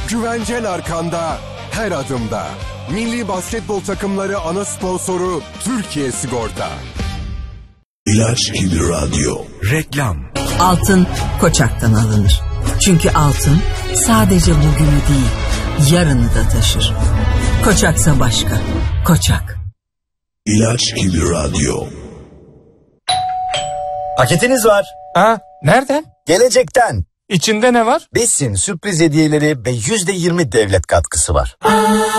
Güvencen arkanda, her adımda. Milli basketbol takımları ana sponsoru Türkiye Sigorta. İlaç gibi radyo. Reklam. Altın Koçak'tan alınır. Çünkü altın sadece bugünü değil, yarını da taşır. Koçaksa başka. Koçak. İlaç gibi radyo. Paketiniz var. Ha, nereden? Gelecekten. İçinde ne var? Besin, sürpriz hediyeleri ve %20 devlet katkısı var.